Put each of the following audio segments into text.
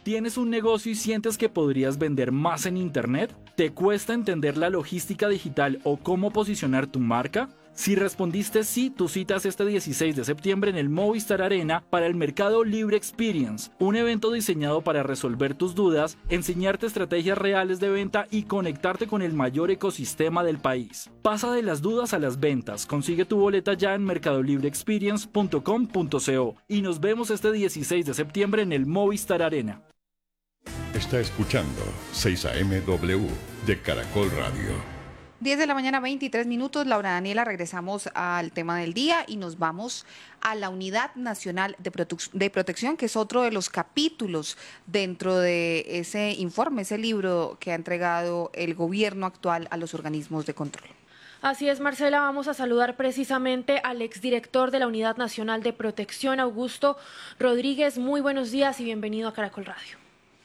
¿Tienes un negocio y sientes que podrías vender más en Internet? ¿Te cuesta entender la logística digital o cómo posicionar tu marca? Si respondiste sí, tu cita es este 16 de septiembre en el Movistar Arena para el Mercado Libre Experience, un evento diseñado para resolver tus dudas, enseñarte estrategias reales de venta y conectarte con el mayor ecosistema del país. Pasa de las dudas a las ventas, consigue tu boleta ya en mercadolibreexperience.com.co y nos vemos este 16 de septiembre en el Movistar Arena. Está escuchando 6 AM W de Caracol Radio. 10 de la mañana, 23 minutos. Laura Daniela, regresamos al tema del día y nos vamos a la Unidad Nacional de Protección, que es otro de los capítulos dentro de ese informe, ese libro que ha entregado el gobierno actual a los organismos de control. Así es, Marcela, vamos a saludar precisamente al exdirector de la Unidad Nacional de Protección, Augusto Rodríguez. Muy buenos días y bienvenido a Caracol Radio.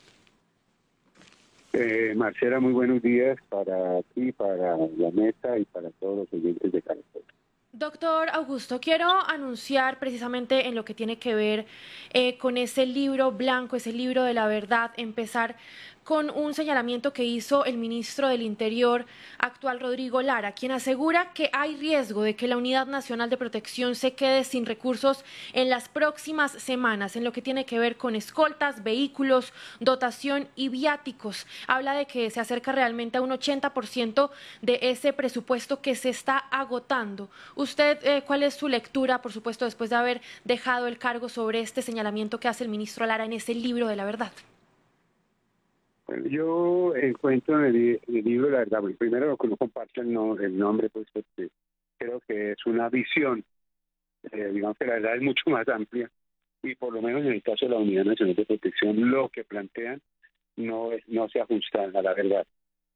Marcela, muy buenos días para ti, para la mesa y para todos los oyentes de Caracol. Doctor Augusto, quiero anunciar precisamente en lo que tiene que ver con ese libro blanco, ese libro de la verdad, empezar con un señalamiento que hizo el ministro del Interior actual, Rodrigo Lara, quien asegura que hay riesgo de que la Unidad Nacional de Protección se quede sin recursos en las próximas semanas, en lo que tiene que ver con escoltas, vehículos, dotación y viáticos. Habla de que se acerca realmente a un 80% de ese presupuesto que se está agotando. ¿Usted cuál es su lectura, por supuesto, después de haber dejado el cargo sobre este señalamiento que hace el ministro Lara en ese libro de la verdad? Bueno, yo encuentro en el libro, la verdad, primero que no comparto el nombre, pues porque creo que es una visión, digamos que la verdad es mucho más amplia y por lo menos en el caso de la Unidad Nacional de Protección lo que plantean no se ajusta a la verdad.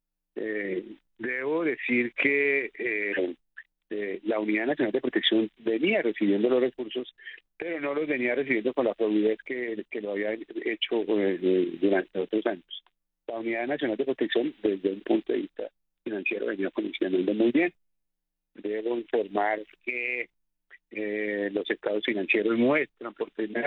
Debo decir que la Unidad Nacional de Protección venía recibiendo los recursos, pero no los venía recibiendo con la fluidez que lo había hecho durante otros años. La Unidad Nacional de Protección, desde un punto de vista financiero, venía funcionando muy bien. Debo informar que los estados financieros muestran por primera